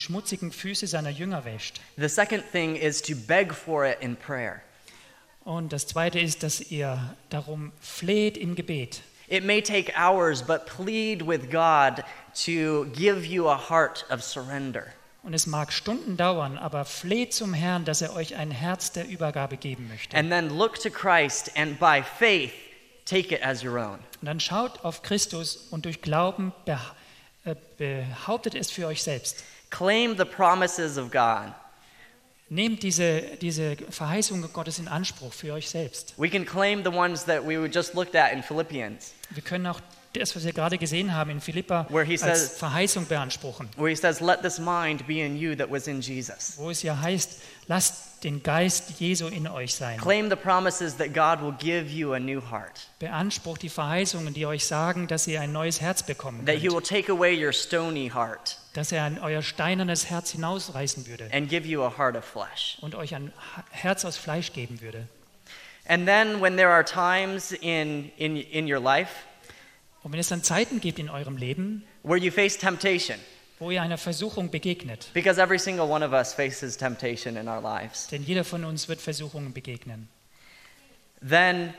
schmutzigen Füße seiner Jünger wäscht. The second thing is to beg for it in prayer. Und das Zweite ist, dass ihr darum fleht im Gebet. It may take hours, but plead with God to give you a heart of surrender. Und es mag Stunden dauern, aber fleht zum Herrn, dass er euch ein Herz der Übergabe geben möchte. And then look to Christ and by faith take it as your own. Und dann schaut auf Christus und durch Glauben behauptet es für euch selbst. Claim the promises of God. Nehmt diese Verheißung Gottes in Anspruch für euch selbst. We can claim the ones that we just looked at in Philippians, Wir können auch das, was wir gerade gesehen haben in Philippa, Where he als says- Verheißung beanspruchen. where he says, "Let this mind be in you that was in Jesus." Wo es ja heißt, lasst den Geist Jesu in euch sein. Claim the promises that God will give you a new heart, Beansprucht die Verheißungen, die euch sagen, dass ihr ein neues Herz bekommen that he könnt. will take away your stony heart Dass er euer steinernes Herz hinausreißen würde and give you a heart of flesh. und euch ein Herz aus Fleisch geben würde. And then when there are times in your life Und wenn es dann Zeiten gibt in eurem Leben, where you face temptation, wo ihr einer Versuchung begegnet, because every single one of us faces temptation in our lives, denn jeder von uns wird Versuchungen begegnen, then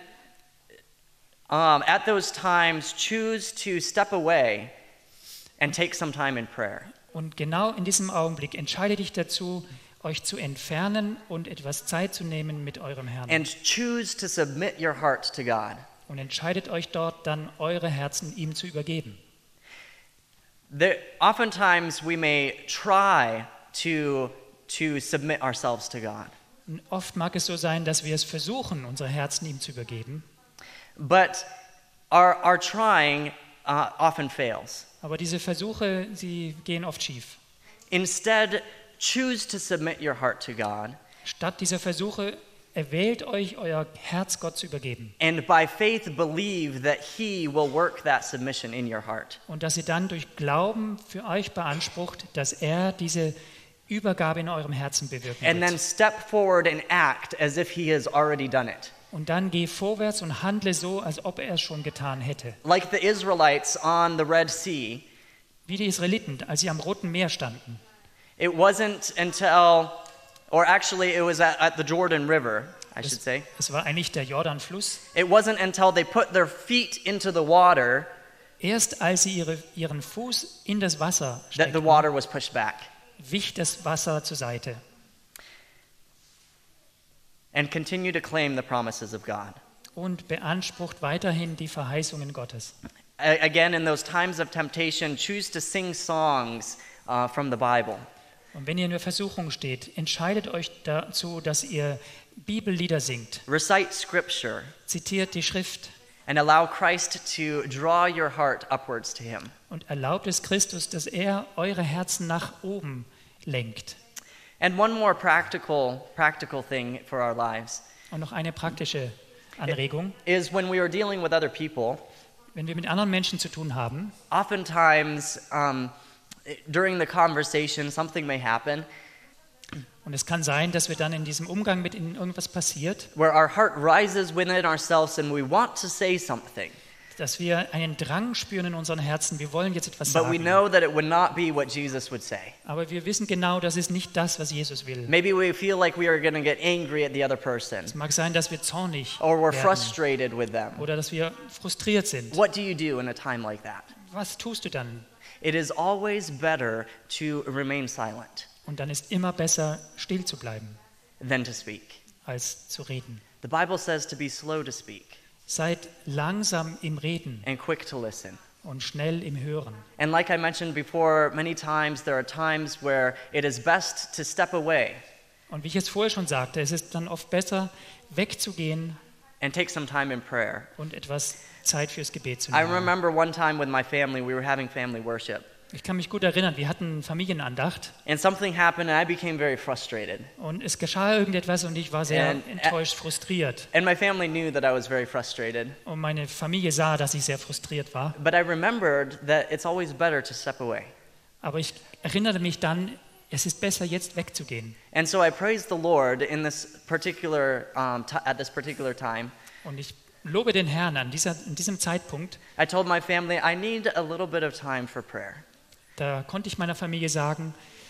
at those times choose to step away and take some time in prayer. und genau in diesem Augenblick entscheide dich dazu, euch zu entfernen und etwas Zeit zu nehmen mit eurem Herrn. And choose to submit your heart to God. Und entscheidet euch dort dann, eure Herzen ihm zu übergeben. Oftentimes we may try to submit ourselves to God, Und oft mag es so sein, dass wir es versuchen, unsere Herzen ihm zu übergeben, but our trying often fails. aber diese Versuche, sie gehen oft schief. Instead, choose to submit your heart to God, Statt dieser Versuche erwählt euch, euer Herz Gott zu übergeben. and by faith believe that He will work that submission in your heart. Und dass ihr dann durch Glauben für euch beansprucht, dass er diese Übergabe in eurem Herzen bewirken And then wird. step forward and act as if He has already done it. Und dann geh vorwärts und handle so, als ob er es schon getan hätte. Like the Israelites on the Red Sea, Wie die Israeliten, als sie am Roten Meer standen. it wasn't until, or actually it was at the Jordan River, I should say. Es war eigentlich der Jordanfluss. It wasn't until they put their feet into the water Erst als sie ihren Fuß in das Wasser that the steckten, water was pushed back. wich das Wasser zur Seite. And continue to claim the promises of God. Und beansprucht weiterhin die Verheißungen Gottes. Again, in those times of temptation, choose to sing songs from the Bible. Und wenn ihr in der Versuchung steht, entscheidet euch dazu, dass ihr Bibellieder singt. Recite scripture Zitiert die Schrift and allow Christ to draw your heart upwards to Him. und erlaubt es Christus, dass er eure Herzen nach oben lenkt. And one more practical thing for our lives Und noch eine praktische Anregung. is when we are dealing with other people, Wenn wir mit anderen Menschen zu tun haben, oftentimes during the conversation something may happen und es kann sein, dass wir dann in diesem Umgang mit ihnen irgendwas passiert, where our heart rises within ourselves and we want to say something, dass wir einen Drang spüren in unseren Herzen, wir wollen jetzt etwas but we sagen. know that it would not be what Jesus would say. Aber wir wissen genau, das ist nicht das, was Jesus will. Maybe we feel like we are going to get angry at the other person, Es mag sein, dass wir zornig or we're werden frustrated with them. oder dass wir frustriert sind. What do you do in a time like that? Was tust du dann? It is always better to remain silent Und dann ist immer besser, still zu bleiben, than to speak. als zu reden. The Bible says to be slow to speak Seid langsam im Reden and quick to listen. und schnell im Hören. And like I mentioned before, many times there are times where it is best to step away Und wie ich es vorher schon sagte, es ist dann oft besser, wegzugehen and take some time in prayer. und etwas Zeit fürs Gebet zu I nehmen. remember one time with my family, we were having family worship, Ich kann mich gut erinnern, wir hatten Familienandacht and something happened and I became very frustrated. und es geschah irgendetwas und ich war sehr And- enttäuscht, frustriert. And my family knew that I was very frustrated. Und meine Familie sah, dass ich sehr frustriert war. But I remembered that it's always better to step away. Aber ich erinnerte mich dann, es ist besser, jetzt wegzugehen. And so I praised the Lord in this particular at this particular time. Und ich lobe den Herrn in diesem Zeitpunkt. I told my family I need a little bit of time for prayer. Da konnte ich meiner Familie sagen,